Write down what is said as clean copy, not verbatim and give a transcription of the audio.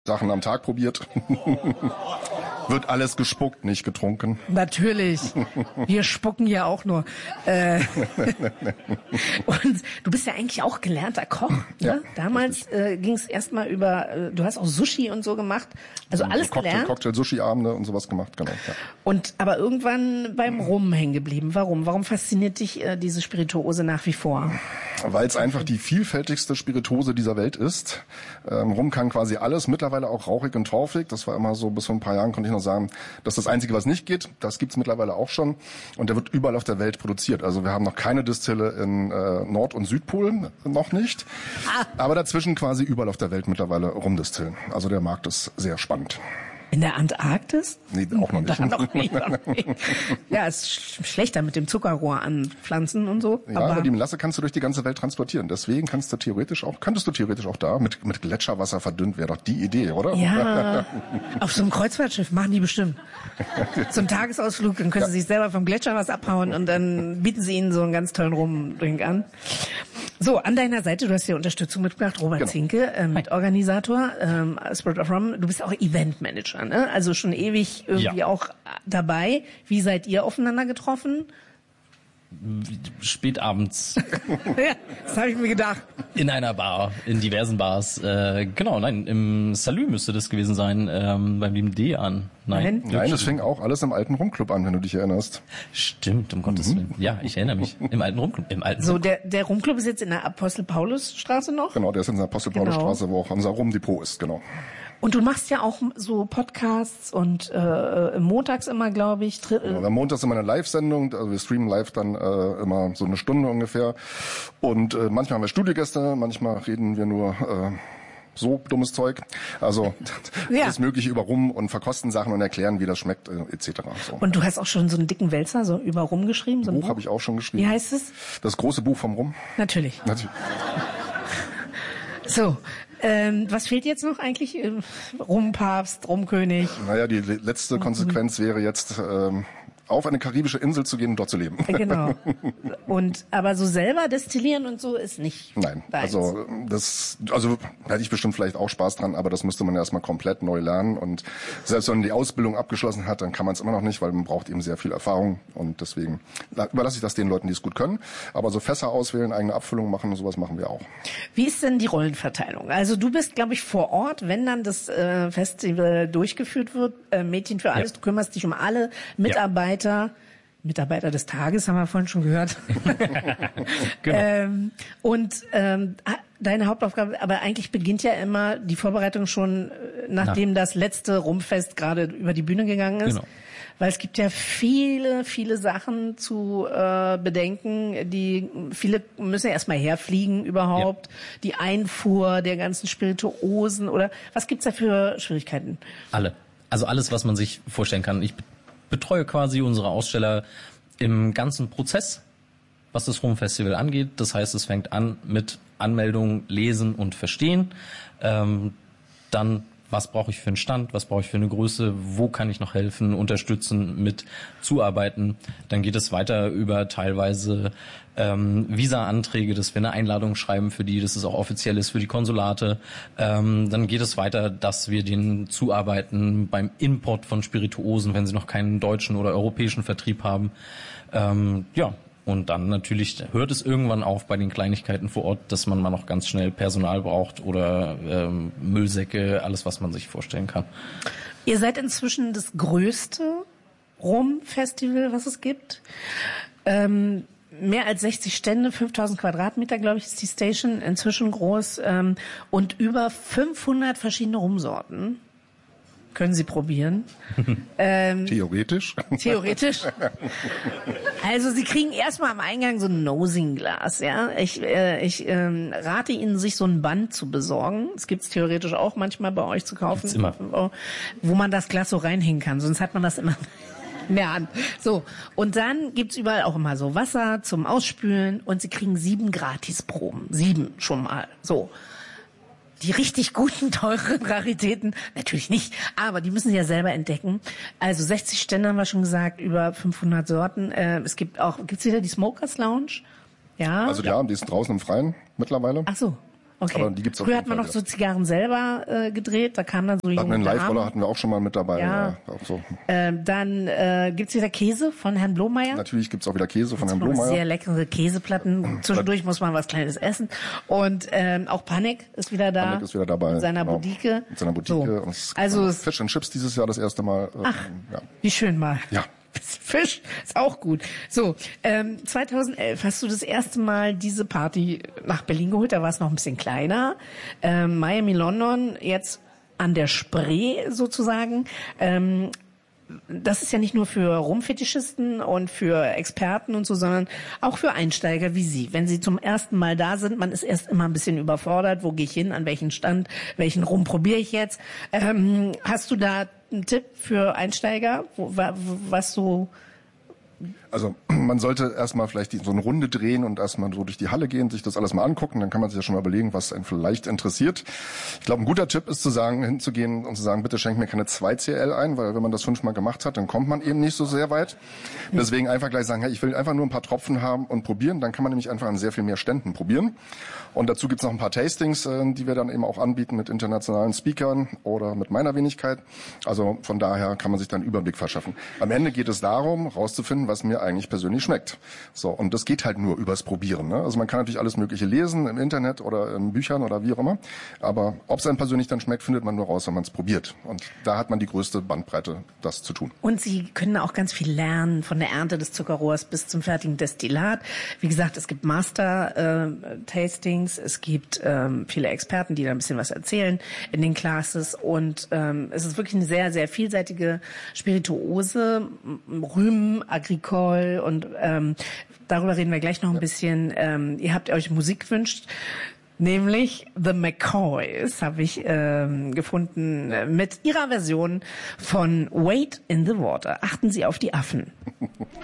Sachen am Tag probiert. Wird alles gespuckt, nicht getrunken. Natürlich. Wir spucken ja auch nur. Und du bist ja eigentlich auch gelernter Koch. Ne? Ja, damals ging es erstmal über, du hast auch Sushi und so gemacht. Also alles gelernt. Cocktail-Sushi-Abende und sowas gemacht, genau. Ja. Und aber irgendwann beim Rum hängen geblieben. Warum? Warum fasziniert dich diese Spirituose nach wie vor? Weil es einfach die vielfältigste Spirituose dieser Welt ist. Rum kann quasi alles, mittlerweile auch rauchig und torfig. Das war immer so, bis vor ein paar Jahren konnte ich noch sagen, das ist das Einzige, was nicht geht. Das gibt's mittlerweile auch schon. Und der wird überall auf der Welt produziert. Also wir haben noch keine Distille in Nord- und Südpolen, noch nicht. Aber dazwischen quasi überall auf der Welt mittlerweile Rumdistillen. Also der Markt ist sehr spannend. In der Antarktis? Nee, auch noch nicht. Noch nicht. Ja, ist schlechter mit dem Zuckerrohr an Pflanzen und so. Ja, aber die Melasse kannst du durch die ganze Welt transportieren. Deswegen könntest du theoretisch auch da mit Gletscherwasser verdünnt, wäre doch die Idee, oder? Ja, auf so einem Kreuzfahrtschiff machen die bestimmt. So einen Tagesausflug, dann können sie sich selber vom Gletscherwasser abhauen und dann bieten sie ihnen so einen ganz tollen Rumdrink an. So, an deiner Seite, du hast ja Unterstützung mitgebracht, Robert Zinke, Mitorganisator, Spirit of Rum. Du bist auch Eventmanager, ne? Also schon ewig irgendwie auch dabei. Wie seid ihr aufeinander getroffen? Spätabends. Ja, das habe ich mir gedacht. In einer Bar, in diversen Bars. Im Salü müsste das gewesen sein, beim lieben Dejan. Nein, das fing auch alles im alten Rumclub an, wenn du dich erinnerst. Stimmt, um Gottes Willen. Ja, ich erinnere mich. Im alten Rumclub. So, der Rumclub ist jetzt in der Apostel-Paulus-Straße noch? Genau, der ist in der Apostel-Paulus-Straße, wo auch unser Rumdepot ist, genau. Und du machst ja auch so Podcasts und montags immer, glaube ich. Genau, montags immer eine Live-Sendung, also wir streamen live dann immer so eine Stunde ungefähr. Und manchmal haben wir Studiogäste, manchmal reden wir nur so dummes Zeug. Also alles Mögliche über Rum und verkosten Sachen und erklären, wie das schmeckt, etc. So. Und du hast auch schon so einen dicken Wälzer so über Rum geschrieben? So ein Buch habe ich auch schon geschrieben. Wie heißt es? Das große Buch vom Rum. Natürlich. So, was fehlt jetzt noch eigentlich? Rumpapst, Rumkönig? Naja, die letzte Konsequenz wäre jetzt, auf eine karibische Insel zu gehen und dort zu leben. Genau. Aber so selber destillieren und so ist nicht. Nein, deins. also hätte ich bestimmt vielleicht auch Spaß dran, aber das müsste man erstmal komplett neu lernen und selbst wenn man die Ausbildung abgeschlossen hat, dann kann man es immer noch nicht, weil man braucht eben sehr viel Erfahrung und deswegen überlasse ich das den Leuten, die es gut können. Aber so Fässer auswählen, eigene Abfüllung machen, sowas machen wir auch. Wie ist denn die Rollenverteilung? Also du bist, glaube ich, vor Ort, wenn dann das Festival durchgeführt wird, Mädchen für alles, du kümmerst dich um alle Mitarbeiter des Tages, haben wir vorhin schon gehört. Genau. Deine Hauptaufgabe, aber eigentlich beginnt ja immer die Vorbereitung schon, nachdem das letzte Rumfest gerade über die Bühne gegangen ist. Genau. Weil es gibt ja viele, viele Sachen zu bedenken. Viele müssen ja erstmal herfliegen überhaupt. Ja. Die Einfuhr der ganzen Spirituosen oder was gibt's da für Schwierigkeiten? Also alles, was man sich vorstellen kann. Ich betreue quasi unsere Aussteller im ganzen Prozess, was das Rumfestival angeht. Das heißt, es fängt an mit Anmeldung, Lesen und Verstehen. Dann, was brauche ich für einen Stand, was brauche ich für eine Größe, wo kann ich noch helfen, unterstützen, mit zuarbeiten. Dann geht es weiter über teilweise Visa-Anträge, dass wir eine Einladung schreiben für die, dass es auch offiziell ist für die Konsulate. Dann geht es weiter, dass wir denen zuarbeiten beim Import von Spirituosen, wenn sie noch keinen deutschen oder europäischen Vertrieb haben. Und dann natürlich hört es irgendwann auf bei den Kleinigkeiten vor Ort, dass man mal noch ganz schnell Personal braucht oder Müllsäcke, alles, was man sich vorstellen kann. Ihr seid inzwischen das größte Rum-Festival, was es gibt. Mehr als 60 Stände, 5000 Quadratmeter, glaube ich, ist die Station, inzwischen groß, und über 500 verschiedene Rumsorten. Können Sie probieren. Theoretisch. Theoretisch. Also Sie kriegen erstmal am Eingang so ein Nosing-Glas. Ja? Ich rate Ihnen, sich so ein Band zu besorgen. Das gibt's theoretisch auch manchmal bei euch zu kaufen. Gibt's immer. Wo man das Glas so reinhängen kann. Sonst hat man das immer in der Hand. So, und dann gibt's überall auch immer so Wasser zum Ausspülen und Sie kriegen 7 Gratisproben. 7 schon mal. So. Die richtig guten, teuren Raritäten, natürlich nicht, aber die müssen Sie ja selber entdecken. Also 60 Stände haben wir schon gesagt, über 500 Sorten. Gibt's wieder die Smokers Lounge? Ja. Also ja, die ist draußen im Freien mittlerweile. Ach so. Okay. Aber die gibt's auf Früher jeden hat man Fall noch so Zigarren selber gedreht, da kam dann so junge einen Live-Roller Damen. hatten wir auch schon mal mit dabei. Ja. Auch so. Dann gibt's wieder Käse von Herrn Blomeyer. Natürlich gibt's auch wieder Käse von Herrn Blomeyer. Blomeyer. Sehr leckere Käseplatten. Zwischendurch muss man was Kleines essen. Und auch Panik ist wieder da. Panik ist wieder dabei. Mit seiner Genau. Bodike. Mit seiner Bodike. So. Und Also Fish and Chips dieses Jahr das erste Mal. Ach, wie schön mal. Ja. Fisch ist auch gut. So, 2011 hast du das erste Mal diese Party nach Berlin geholt. Da war es noch ein bisschen kleiner. Miami, London, jetzt an der Spree sozusagen. Das ist ja nicht nur für Rumfetischisten und für Experten und so, sondern auch für Einsteiger wie Sie. Wenn Sie zum ersten Mal da sind, man ist erst immer ein bisschen überfordert. Wo gehe ich hin? An welchen Stand? Welchen Rum probiere ich jetzt? Hast du da einen Tipp für Einsteiger, was so... Also man sollte erstmal vielleicht so eine Runde drehen und erstmal so durch die Halle gehen, sich das alles mal angucken. Dann kann man sich ja schon mal überlegen, was einen vielleicht interessiert. Ich glaube, ein guter Tipp ist hinzugehen und zu sagen, bitte schenk mir keine 2 CL ein, weil wenn man das 5-mal gemacht hat, dann kommt man eben nicht so sehr weit. Deswegen einfach gleich sagen, hey, ich will einfach nur ein paar Tropfen haben und probieren. Dann kann man nämlich einfach an sehr viel mehr Ständen probieren. Und dazu gibt's noch ein paar Tastings, die wir dann eben auch anbieten mit internationalen Speakern oder mit meiner Wenigkeit. Also von daher kann man sich dann einen Überblick verschaffen. Am Ende geht es darum, rauszufinden, was mir eigentlich persönlich schmeckt. So, und das geht halt nur übers Probieren. Ne? Also man kann natürlich alles Mögliche lesen im Internet oder in Büchern oder wie auch immer. Aber ob es einem persönlich dann schmeckt, findet man nur raus, wenn man es probiert. Und da hat man die größte Bandbreite, das zu tun. Und Sie können auch ganz viel lernen, von der Ernte des Zuckerrohrs bis zum fertigen Destillat. Wie gesagt, es gibt Master-Tastings, es gibt viele Experten, die da ein bisschen was erzählen in den Classes. Und es ist wirklich eine sehr, sehr vielseitige Spirituose, Rhum, Agricole und darüber reden wir gleich noch ein bisschen. Ihr habt euch Musik gewünscht. Nämlich The McCoys habe ich gefunden mit ihrer Version von Wade in the Water. Achten Sie auf die Affen.